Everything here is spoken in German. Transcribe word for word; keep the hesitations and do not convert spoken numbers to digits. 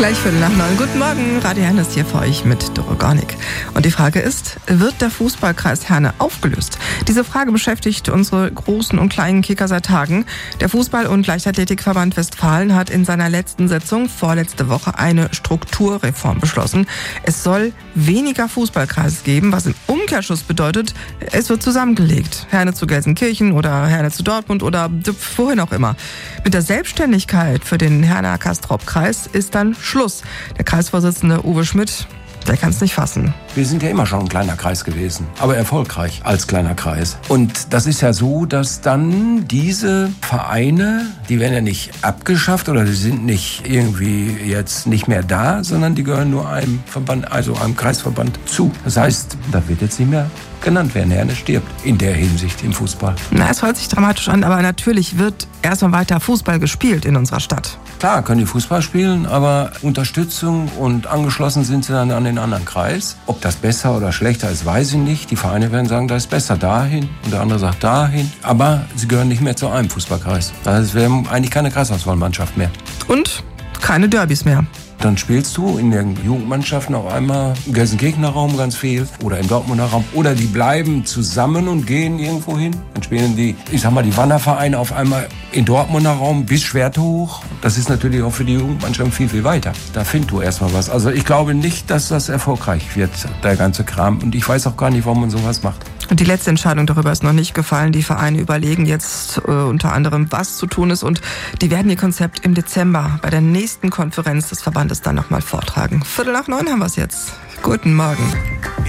Gleich Viertel nach neun. Guten Morgen, Radio Herne ist hier für euch mit Doro Gornik. Und die Frage ist, wird der Fußballkreis Herne aufgelöst? Diese Frage beschäftigt unsere großen und kleinen Kicker seit Tagen. Der Fußball- und Leichtathletikverband Westfalen hat in seiner letzten Sitzung vorletzte Woche eine Strukturreform beschlossen. Es soll weniger Fußballkreise geben, was im Umkehrschluss bedeutet, es wird zusammengelegt. Herne zu Gelsenkirchen oder Herne zu Dortmund oder wohin auch immer. Mit der Selbstständigkeit für den Herner-Castrop-Kreis ist dann Schluss. Der Kreisvorsitzende Uwe Schmidt, der kann es nicht fassen. Wir sind ja immer schon ein kleiner Kreis gewesen, aber erfolgreich als kleiner Kreis. Und das ist ja so, dass dann diese Vereine, die werden ja nicht abgeschafft oder die sind nicht irgendwie jetzt nicht mehr da, sondern die gehören nur einem Verband, also einem Kreisverband zu. Das heißt, da wird jetzt nicht mehr genannt werden. Herne stirbt in der Hinsicht im Fußball. Na, es hört sich dramatisch an, aber natürlich wird erstmal weiter Fußball gespielt in unserer Stadt. Klar können die Fußball spielen, aber Unterstützung und angeschlossen sind sie dann an den anderen Kreis. Ob das besser oder schlechter ist, weiß ich nicht. Die Vereine werden sagen, das ist besser dahin und der andere sagt dahin. Aber sie gehören nicht mehr zu einem Fußballkreis. Also wir haben eigentlich keine Kreisauswahlmannschaft mehr. Und keine Derbys mehr. Dann spielst du in den Jugendmannschaften auf einmal im Gelsenkirchener Raum ganz viel oder im Dortmunder Raum. Oder die bleiben zusammen und gehen irgendwo hin. Dann spielen die, ich sag mal, die Wandervereine auf einmal in Dortmunder Raum bis Schwerte hoch. Das ist natürlich auch für die Jugendmannschaften viel, viel weiter. Da findest du erstmal was. Also ich glaube nicht, dass das erfolgreich wird, der ganze Kram. Und ich weiß auch gar nicht, warum man sowas macht. Und die letzte Entscheidung darüber ist noch nicht gefallen. Die Vereine überlegen jetzt äh, unter anderem, was zu tun ist. Und die werden ihr Konzept im Dezember bei der nächsten Konferenz des Verbandes dann nochmal vortragen. Viertel nach neun haben wir es jetzt. Guten Morgen.